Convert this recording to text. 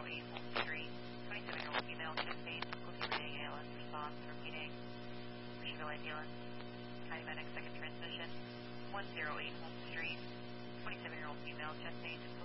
108 Holmes Street. 27-year-old female, chest pain, difficulty breathing, ALS response, repeating. Louisville ambulance. County medic, second transmission. 108 Holmes Street. 27-year-old female, chest pain,